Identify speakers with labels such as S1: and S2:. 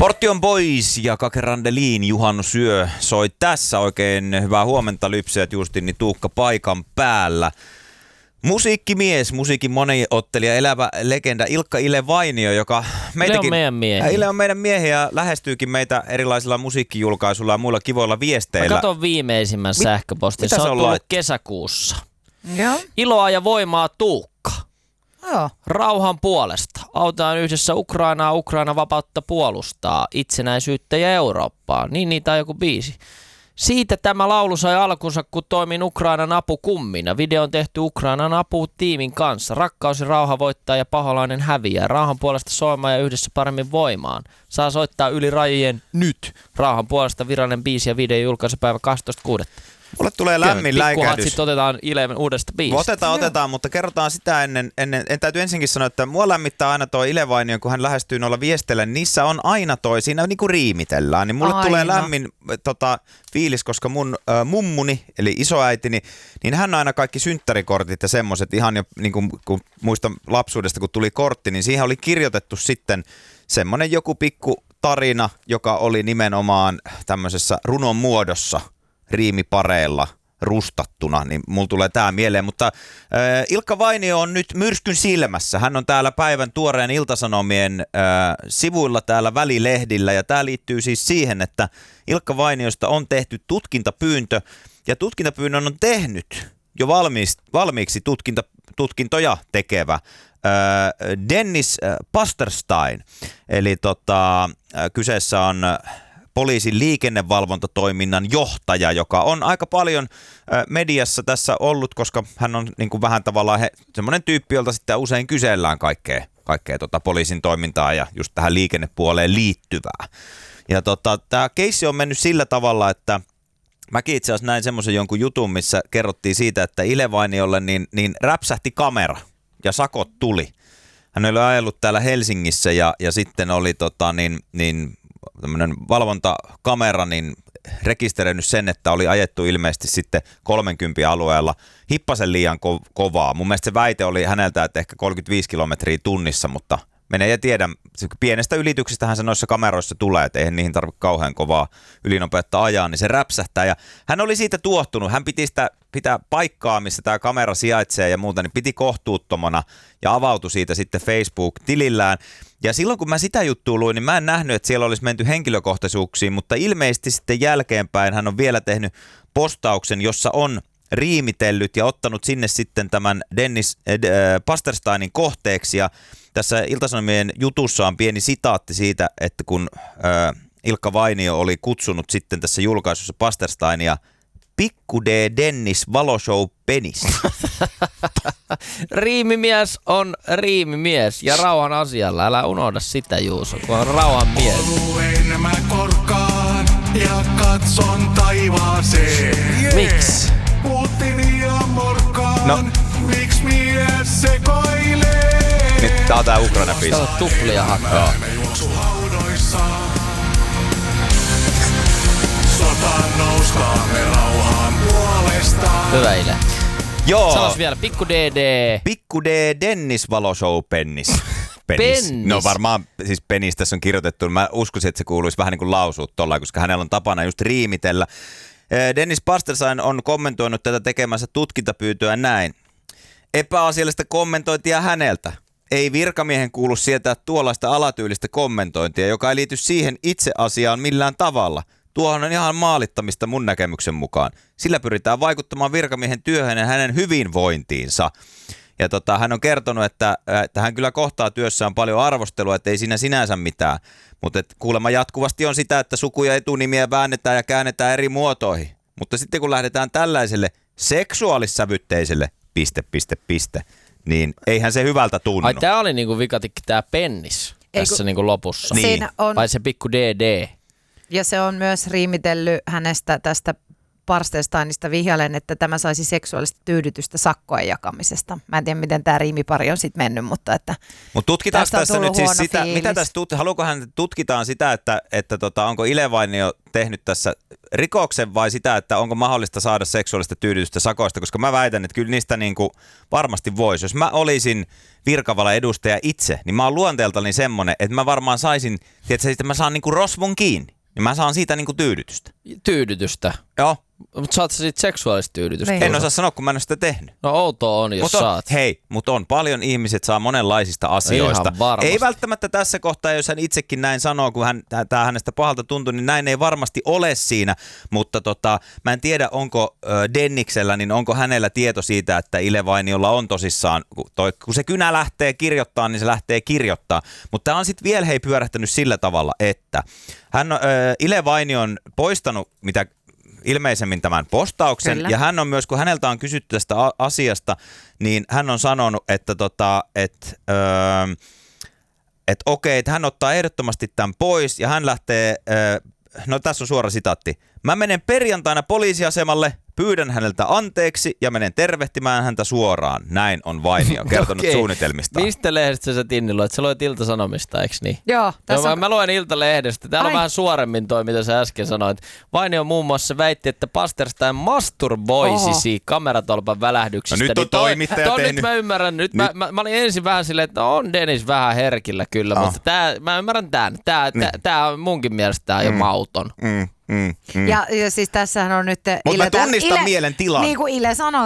S1: Portion Boys ja Kake Randelin Juhannus Yö soi tässä. Oikein hyvää huomenta Lypsejät Justin, niin Tuukka paikan päällä. Musiikkimies, musiikin moniottelija, elävä legenda Ilkka Ile Vainio, joka meitäkin...
S2: Ile on meidän miehiä.
S1: Ile on meidän miehiä ja lähestyykin meitä musiikkijulkaisuilla ja muilla kivoilla viesteillä.
S2: Mä katon viimeisimmän sähköpostin. Se on tullut kesäkuussa.
S3: Joo.
S2: Iloa ja voimaa Tuukka.
S3: Joo.
S2: Rauhan puolesta. Autetaan yhdessä Ukrainaa, Ukraina vapautta puolustaa, itsenäisyyttä ja Eurooppaa. Niin niitä on joku biisi. Siitä tämä laulu sai alkunsa, kun toimin Ukrainan apukummina. Video on tehty Ukrainan apu-tiimin kanssa. Rakkaus ja rauha voittaa ja paholainen häviää. Rauhan puolesta soimaan ja yhdessä paremmin voimaan. Saa soittaa yli rajojen nyt. Rauhan puolesta virallinen biisi ja video julkaisupäivä 12.6.
S1: Mulle tulee lämmin läikähdys.
S2: Sitten otetaan Ilen uudesta biisistä.
S1: Otetaan, mutta kerrotaan sitä ennen. En täytyy ensinkin sanoa, että mua lämmittää aina toi Ile Vainio, kun hän lähestyy noilla viesteillä, niin niissä on aina siinä niinku riimitellään. Niin mulle tulee lämmin fiilis, koska mun mummuni, eli isoäitini, niin hän on aina kaikki synttärikortit ja semmoiset, ihan jo niin kun muistan lapsuudesta, kun tuli kortti, niin siihen oli kirjoitettu sitten semmoinen joku pikku tarina, joka oli nimenomaan tämmöisessä runon muodossa, riimipareilla rustattuna, niin mulla tulee tää mieleen, mutta Ilkka Vainio on nyt myrskyn silmässä. Hän on täällä päivän tuoreen Ilta-Sanomien sivuilla täällä välilehdillä, ja tää liittyy siis siihen, että Ilkka Vainiosta on tehty tutkintapyyntö, ja tutkintapyynnön on tehnyt jo valmiiksi tutkintoja tekevä Dennis Pasterstein, eli kyseessä on poliisin liikennevalvontatoiminnan johtaja, joka on aika paljon mediassa tässä ollut, koska hän on niin kuin vähän tavallaan semmoinen tyyppi, jolta sitten usein kysellään kaikkea poliisin toimintaa ja just tähän liikennepuoleen liittyvää. Ja tämä keissi on mennyt sillä tavalla, että mäkin itse asiassa näin semmoisen jonkun jutun, missä kerrottiin siitä, että Ile Vainiolle niin räpsähti kamera ja sakot tuli. Hän oli ajellut täällä Helsingissä ja sitten oli tämmöinen valvontakamera niin rekisteröinyt sen, että oli ajettu ilmeisesti sitten 30 alueella hippasen liian kovaa. Mun mielestä se väite oli häneltä, että ehkä 35 kilometriä tunnissa, mutta menee ja tiedä, pienestä ylityksestähän se noissa kameroissa tulee, että eihän niihin tarvitse kauhean kovaa ylinopeutta ajaa, niin se räpsähtää. Ja hän oli siitä tuohtunut, hän piti sitä pitää paikkaa, missä tämä kamera sijaitsee ja muuta, niin piti kohtuuttomana ja avautui siitä sitten Facebook-tilillään. Ja silloin kun mä sitä juttua luin, niin mä en nähnyt, että siellä olisi menty henkilökohtaisuuksiin, mutta ilmeisesti sitten jälkeenpäin hän on vielä tehnyt postauksen, jossa on riimitellyt ja ottanut sinne sitten tämän Dennis Pastersteinin kohteeksi. Ja tässä Ilta-Sanomien jutussa on pieni sitaatti siitä, että kun Ilkka Vainio oli kutsunut sitten tässä julkaisussa Pastersteinia Pikku D. Dennis Valoshow penis.
S2: Riimimies on riimimies ja rauhan asialla. Älä unohda sitä, Juuso, kun on rauhan mies.
S4: Oluen mä korkaan ja katson taivaaseen.
S2: Miksi?
S4: Putin ja morkaan, miksi mies sekoilee?
S1: Nyt tää on tää Ukraina-biisi.
S2: Tää on tuplia hakkaa.
S4: Sotaan nouskaamme rauhan puolesta.
S2: Hyvä Ile.
S1: Joo.
S2: Sanois vielä, Pikku DD.
S1: Pikku D. Dennis Valoshow pennis.
S2: Pennis.
S1: No varmaan siis penis tässä on kirjoitettu. Mä uskoisin, että se kuuluisi vähän niin kuin lausua tollain, koska hänellä on tapana just riimitellä. Dennis Pasterstein on kommentoinut tätä tekemänsä tutkintapyyntöä näin. Epäasiallista kommentointia häneltä. Ei virkamiehen kuulu sietää tuollaista alatyylistä kommentointia, joka ei liity siihen itse asiaan millään tavalla. Tuohon on ihan maalittamista mun näkemyksen mukaan. Sillä pyritään vaikuttamaan virkamiehen työhön ja hänen hyvinvointiinsa. Ja hän on kertonut, että hän kyllä kohtaa työssään paljon arvostelua, että ei siinä sinänsä mitään. Mutta kuulemma jatkuvasti on sitä, että suku- ja etunimiä väännetään ja käännetään eri muotoihin. Mutta sitten kun lähdetään tällaiselle seksuaalissävytteiselle ... niin eihän se hyvältä tunnu.
S2: Ai tää oli niinku vikatikki tää pennis tässä niinku lopussa.
S3: Niin.
S2: Vai se Pikku DD?
S3: Ja se on myös riimitellyt hänestä tästä Parstesteinista vihjailen, että tämä saisi seksuaalista tyydytystä sakkojen jakamisesta. Mä en tiedä, miten tämä riimipari on sitten mennyt, mutta että...
S1: Mutta tutkitaanko tässä nyt siis sitä, fiilis. Mitä tässä haluukohan tutkitaan sitä, että onko Ile Vainio tehnyt tässä rikoksen vai sitä, että onko mahdollista saada seksuaalista tyydytystä sakoista, koska mä väitän, että kyllä niistä niinku varmasti voisi. Jos mä olisin virkavallan edustaja itse, niin mä oon luonteeltani semmonen, että mä varmaan saisin, tiedätkö, että mä saan niinku rosvon kiinni, niin mä saan siitä niinku tyydytystä.
S2: Tyydytystä?
S1: Joo.
S2: Mutta saat sä siitä seksuaalista tyydytystä?
S3: Niin.
S1: En osaa sanoa, kun mä en ole sitä tehnyt.
S2: No outoa on, jos saat.
S1: Hei, mutta on paljon ihmiset saa monenlaisista asioista. Ei välttämättä tässä kohtaa, jos hän itsekin näin sanoo, kun tämä hänestä pahalta tuntuu, niin näin ei varmasti ole siinä. Mutta mä en tiedä, onko Denniksellä, niin onko hänellä tieto siitä, että Ile Vainiolla on tosissaan, kun se kynä lähtee kirjoittaa, niin se lähtee kirjoittaa. Mutta tämä on sitten vielä pyörähtänyt sillä tavalla, että Ile Vainio on poistanut mitä ilmeisemmin tämän postauksen. Kyllä. Ja hän on myös, kun häneltä on kysytty tästä asiasta, niin hän on sanonut, että okei, että hän ottaa ehdottomasti tämän pois ja hän lähtee, no tässä on suora sitaatti. Mä menen perjantaina poliisiasemalle, pyydän häneltä anteeksi ja menen tervehtimään häntä suoraan. Näin on Vainio kertonut suunnitelmistaan.
S2: Mistä lehdestä sä Tinni luet? Sä luet Ilta-Sanomista, eikö niin?
S3: Joo.
S2: Mä luen Ilta-lehdestä. Täällä on vähän suoremmin toi, mitä sä äsken sanoit. Vainio muun muassa väitti, että Parstein masturboisisi kameratolpan välähdyksistä.
S1: No nyt on toimittaja tehnyt.
S2: Nyt mä ymmärrän. Mä olin ensin vähän silleen, että on Dennis vähän herkillä kyllä, mutta mä ymmärrän tämän. Tää on munkin mielestä tää jo mauton.
S3: Ja siis tässähän on nyt...
S1: Mutta mä tunnistan mielen tilaa.
S3: Niin kuin Ile sanoo